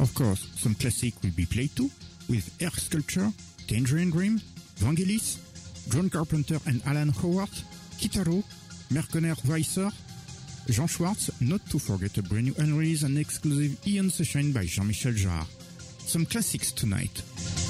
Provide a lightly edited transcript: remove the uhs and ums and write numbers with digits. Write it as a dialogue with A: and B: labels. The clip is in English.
A: Of course, some classic will be played too, with Air Sculpture, Tangerine Dream, Vangelis, John Carpenter and Alan Howard, Kitaro, Mercenaire Weiser, Jean Schwartz, not to forget a brand new unreleased and exclusive Eon session by Jean-Michel Jarre. Some classics tonight.